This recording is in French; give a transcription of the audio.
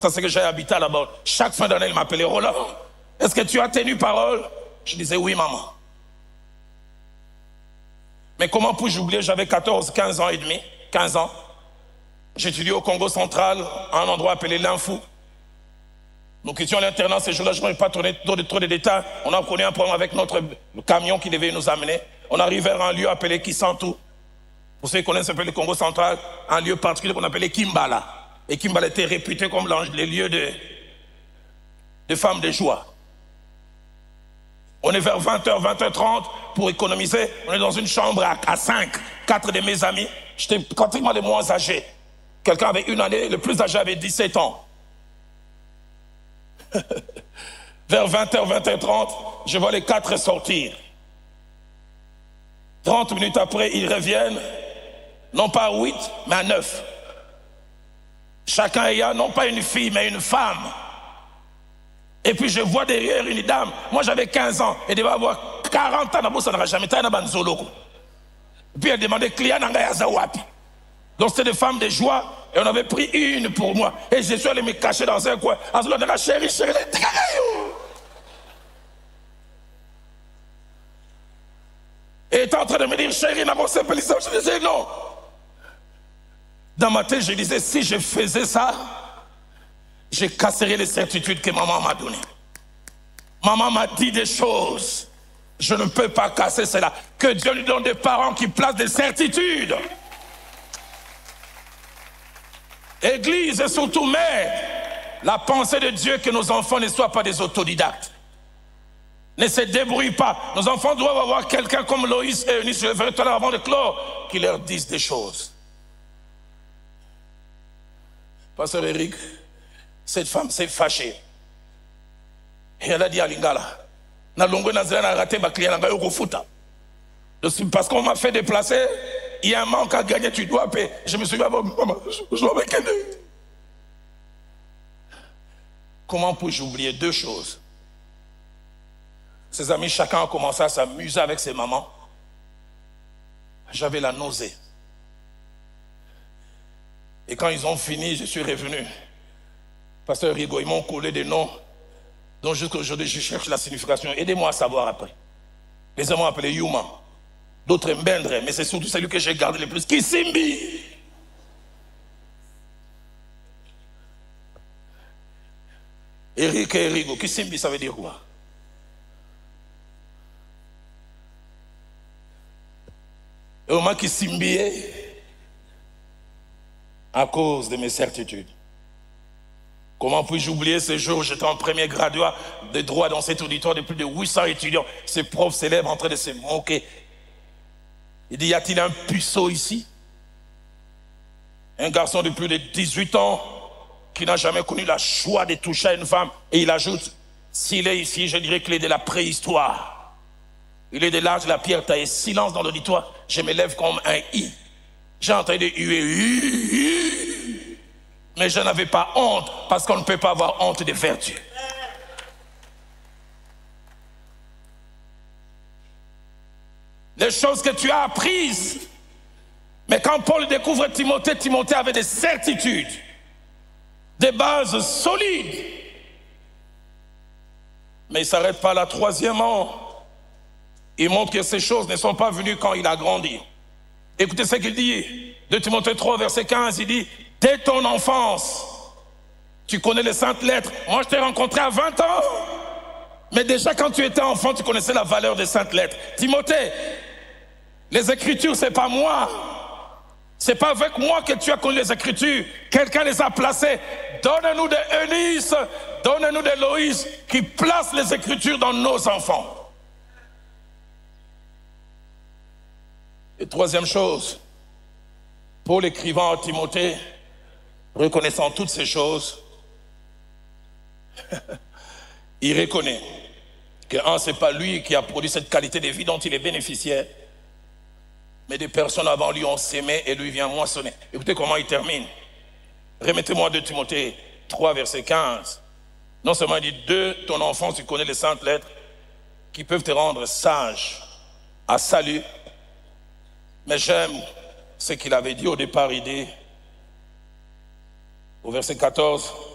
Ça, c'est que j'ai habité là-bas. Chaque fin d'année, il m'appelait Roland. Est-ce que tu as tenu parole? Je disais oui, maman. Mais comment puis-je oublier? J'avais 14, 15 ans et demi. 15 ans. J'étudiais au Congo central, à un endroit appelé l'Infou. Nous quittions l'internat ces jours-là, je ne vais pas tourner trop de détails. On a connu un problème avec notre camion qui devait nous amener. On arrivait à un lieu appelé Kisantu. Pour ceux qui connaissent un peu le Congo central, un lieu particulier qu'on appelait Kimbala. Et Kimbala était réputé comme les lieux de femmes de joie. On est vers 20h, 20h30 pour économiser. On est dans une chambre à 5. 4 de mes amis. J'étais pratiquement les moins âgés. Quelqu'un avait une année, le plus âgé avait 17 ans. Vers 20h, 20h30, je vois les 4 sortir. 30 minutes après, ils reviennent, non pas à 8, mais à 9. Chacun ayant non pas une fille, mais une femme. Et puis je vois derrière une dame. Moi j'avais 15 ans, elle devait avoir 40 ans, ça n'aura jamais été un banzolo. Et puis elle demandait, client n'anga zawapi. Donc c'était des femmes de joie, et on avait pris une pour moi. Et je suis allé me cacher dans un coin. Chérie, chérie, et elle était en train de me dire, chérie, je disais non. Dans ma tête, je disais, si je faisais ça, je casserais les certitudes que maman m'a données. Maman m'a dit des choses. Je ne peux pas casser cela. Que Dieu lui donne des parents qui placent des certitudes. Église et surtout mère, la pensée de Dieu que nos enfants ne soient pas des autodidactes. Ne se débrouillent pas. Nos enfants doivent avoir quelqu'un comme Loïs et Eunice, je le ferai tout à l'heure avant de clore, qui leur dise des choses. Pasteur Eric, cette femme s'est fâchée. Et elle a dit à Lingala, parce qu'on m'a fait déplacer, il y a un manque à gagner, tu dois payer. Je me suis dit, maman, je dois me gagner. Comment puis-je oublier 2 choses? Ses amis, chacun a commencé à s'amuser avec ses mamans. J'avais la nausée. Et quand ils ont fini, je suis revenu. Pasteur Rigo, ils m'ont collé des noms dont jusqu'à aujourd'hui je cherche la signification. Aidez-moi à savoir après. Les hommes m'ont appelé Yuma, d'autres Mbendre, mais c'est surtout celui que j'ai gardé le plus, Kisimbi. Eric et Rigo, Kisimbi, ça veut dire quoi? Et au moins Kisimbi à cause de mes certitudes. Comment puis-je oublier ce jour, j'étais en premier graduat de droit dans cet auditoire de plus de 800 étudiants, ces profs célèbres en train de se moquer. Il dit, y a-t-il un puceau ici? Un garçon de plus de 18 ans qui n'a jamais connu la joie de toucher à une femme. Et il ajoute, s'il est ici, je dirais qu'il est de la préhistoire. Il est de l'âge de la pierre taillée. Silence dans l'auditoire, je me lève comme un i. J'ai entendu huer, mais je n'avais pas honte, parce qu'on ne peut pas avoir honte des vertus. Les choses que tu as apprises. Mais quand Paul découvre Timothée, Timothée avait des certitudes, des bases solides. Mais il ne s'arrête pas là. Troisièmement, il montre que ces choses ne sont pas venues quand il a grandi. Écoutez ce qu'il dit, de Timothée 3, verset 15, il dit, dès ton enfance, tu connais les saintes lettres. Moi, je t'ai rencontré à 20 ans. Mais déjà, quand tu étais enfant, tu connaissais la valeur des saintes lettres. Timothée, les Écritures, c'est pas moi. C'est pas avec moi que tu as connu les Écritures. Quelqu'un les a placées. Donne-nous de Eunice, donne-nous de Loïs, qui placent les Écritures dans nos enfants. Et troisième chose, Paul écrivant à Timothée, reconnaissant toutes ces choses, il reconnaît que c'est pas lui qui a produit cette qualité de vie dont il est bénéficiaire, mais des personnes avant lui ont sémé et lui vient moissonner. Écoutez comment il termine. Remettez-moi 2 Timothée 3, verset 15. Non seulement il dit, de ton enfance, tu connais les saintes lettres qui peuvent te rendre sage à salut. Mais j'aime ce qu'il avait dit au départ, il dit, au verset 14,